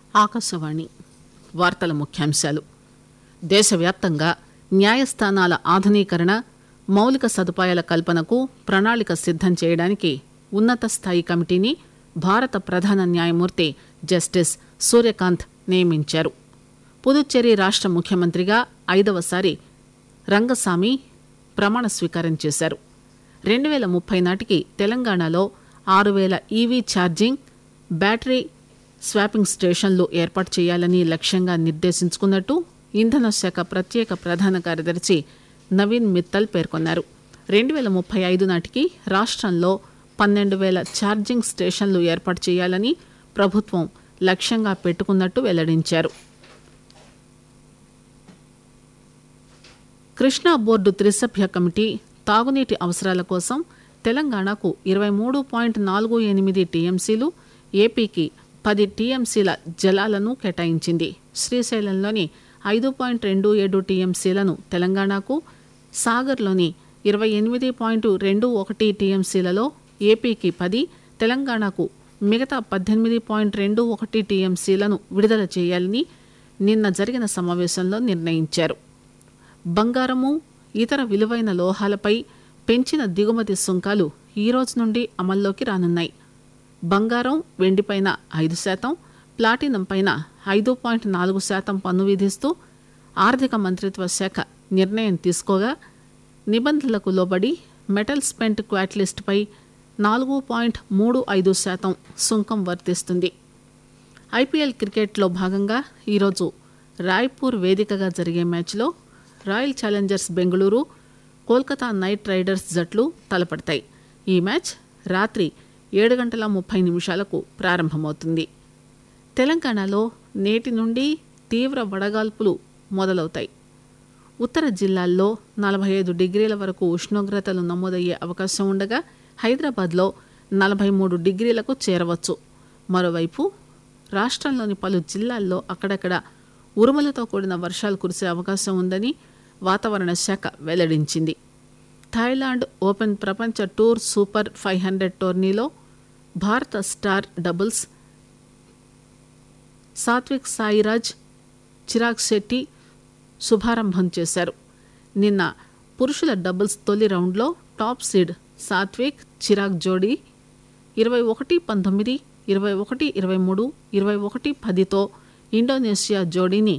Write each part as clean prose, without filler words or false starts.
ఆకాశవాణి వార్తల ముఖ్యాంశాలు. దేశవ్యాప్తంగా న్యాయస్థానాల ఆధునీకరణ, మౌలిక సదుపాయాల కల్పనకు ప్రణాళిక సిద్దం చేయడానికి ఉన్నత స్థాయి కమిటీని భారత ప్రధాన న్యాయమూర్తి జస్టిస్ సూర్యకాంత్ నియమించారు. పుదుచ్చేరి రాష్ట ముఖ్యమంత్రిగా 5వసారి రంగస్వామి ప్రమాణ స్వీకారం చేశారు. 2030 నాటికి తెలంగాణలో 6000 ఈవీ ఛార్జింగ్, బ్యాటరీ స్వాపింగ్ స్టేషన్లు ఏర్పాటు చేయాలని లక్ష్యంగా నిర్దేశించుకున్నట్టు ఇంధన శాఖ ప్రత్యేక ప్రధాన కార్యదర్శి నవీన్ మిత్తల్ పేర్కొన్నారు. 2035 నాటికి రాష్ట్రంలో 12,000 ఛార్జింగ్ స్టేషన్లు ఏర్పాటు చేయాలని ప్రభుత్వం లక్ష్యంగా పెట్టుకున్నట్టు వెల్లడించారు. కృష్ణా బోర్డు త్రిసభ్య కమిటీ తాగునీటి అవసరాల కోసం తెలంగాణకు 23.48 టీఎంసీలు, ఏపీకి 10 టీఎంసీల జలాలను కేటాయించింది. శ్రీశైలంలోని 5.27 టీఎంసీలను తెలంగాణకు, సాగర్లోని 28.21 టీఎంసీలలో ఏపీకి 10, తెలంగాణకు మిగతా 18.21 టీఎంసీలను విడుదల చేయాలని నిన్న జరిగిన సమావేశంలో నిర్ణయించారు. బంగారము, ఇతర విలువైన లోహాలపై పెంచిన దిగుమతి సుంకాలు ఈ రోజు నుండి అమల్లోకి రానున్నాయి. బంగారం, వెండిపైన 5%, ప్లాటినం పైన 5.4% పన్ను విధిస్తూ ఆర్థిక మంత్రిత్వ శాఖ నిర్ణయం తీసుకోగా, నిబంధనలకు లోబడి మెటల్ స్పెంట్ క్వాట్లిస్ట్పై 4.35% సుంకం వర్తిస్తుంది. ఐపీఎల్ క్రికెట్లో భాగంగా ఈరోజు రాయ్పూర్ వేదికగా జరిగే మ్యాచ్లో royal Challengers Bengaluru, Kolkata night riders జట్లు తలపడతాయి. ఈ మ్యాచ్ రాత్రి 7:30 ప్రారంభమవుతుంది. తెలంగాణలో నేటి నుండి తీవ్ర వడగాల్పులు మొదలవుతాయి. ఉత్తర జిల్లాల్లో 45 డిగ్రీల వరకు ఉష్ణోగ్రతలు నమోదయ్యే అవకాశం ఉండగా, హైదరాబాద్లో 43 డిగ్రీలకు చేరవచ్చు. మరోవైపు రాష్ట్రంలోని పలు జిల్లాల్లో అక్కడక్కడ ఉరుములతో కూడిన వర్షాలు కురిసే అవకాశం ఉందని వాతావరణ శాఖ వెల్లడించింది. థాయిలాండ్ ఓపెన్ ప్రపంచ టూర్ సూపర్ 500 టోర్నీలో భారత స్టార్ డబుల్స్ సాత్విక్ సాయిరాజ్, చిరాగ్ శెట్టి శుభారంభం చేశారు. నిన్న పురుషుల డబుల్స్ తొలి రౌండ్లో టాప్ సీడ్ సాత్విక్, చిరాగ్ జోడీ 21-19, 21-23, 21-10తో ఇండోనేషియా జోడీని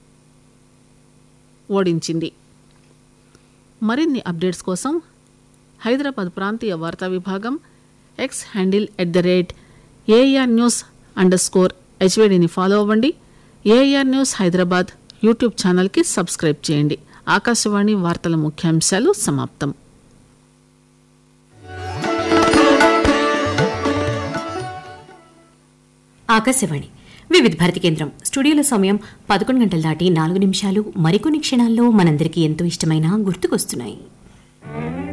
ఓడించింది. మరిన్ని అప్డేట్స్ కోసం హైదరాబాద్ ప్రాంతీయ వార్తా విభాగం ఎక్స్ హ్యాండిల్ @AIR News_HVDని ఫాలో అవ్వండి. AIR న్యూస్ హైదరాబాద్ యూట్యూబ్ ఛానల్కి సబ్స్క్రైబ్ చేయండి. ఆకాశవాణి వార్తల ముఖ్యాంశాలు సమాప్తం. ఆకాశవాణి వివిధ భారతి కేంద్రం స్టూడియోలో సమయం 11 గంటలు దాటి 4 నిమిషాలు. మరికొన్ని క్షణాల్లో మనందరికీ ఎంతో ఇష్టమైన గుర్తుకొస్తున్నాయి.